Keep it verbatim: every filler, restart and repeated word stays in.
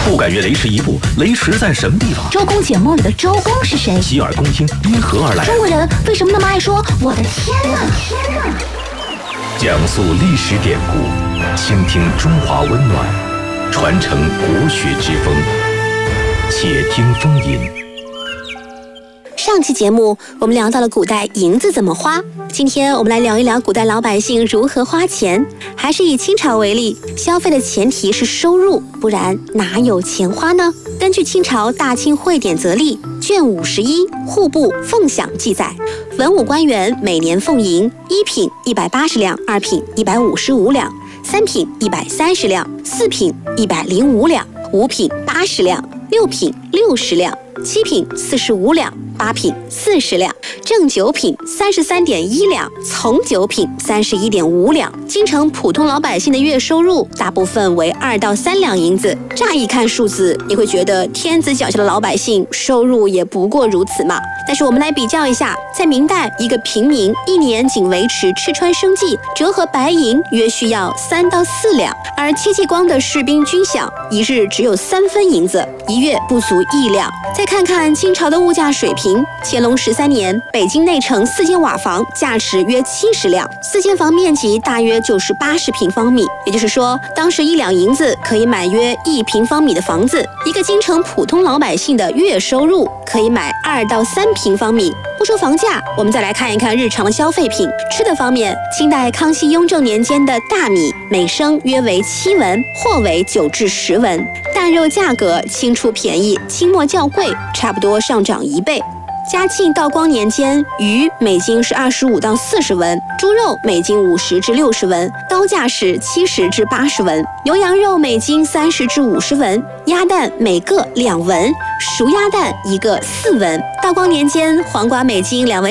不敢越雷池一步，雷池在什么地方？ 周公解梦里的周公是谁？ 洗耳恭听，因何而来？ 中国人为什么那么爱说我的天哪？天哪！ 讲述历史典故，倾听中华温暖，传承国学之风。且听风吟。 上期节目我们聊到了古代银子怎么花，今天我们来聊一聊古代老百姓如何花钱。还是以清朝为例，消费的前提是收入，不然哪有钱花呢？根据清朝《大清会典则例》卷五十一户部奉饷记载，文武官员每年奉银一品一百八十两，二品一百五十五两，三品一百三十两，四品一百零五两，五品八十两，六品六十两，七品四十五两，八品四十两，正九品三十三点一两，从九品三十一点五两。京城普通老百姓的月收入大部分为二到三两银子。乍一看数字，你会觉得天子脚下的老百姓收入也不过如此嘛。但是我们来比较一下，在明代，一个平民一年仅维持吃穿生计，折合白银约需要三到四两，而戚继光的士兵军饷一日只有三分银子，一月不足一两。再看看清朝的物价水平，乾隆十三年，北京内城四间瓦房价值约七十两，四间房面积大约就是八十平方米，也就是说，当时一两银子可以买约一平方米的房子。一个京城普通老百姓的月收入可以买二到三平方米。不说房价，我们再来看一看日常的消费品。吃的方面，清代康熙、雍正年间的大米每升约为七文，或为九至十文。蛋肉价格清初便宜，清末较贵，差不多上涨一倍。嘉庆、道光年间，鱼每斤是二十五到四十文，猪肉每斤五十至六十文，刀价是七十至八十文，牛羊肉每斤三十至五十文，鸭蛋每个两文，熟鸭蛋一个四文。道光年间，黄瓜每斤两文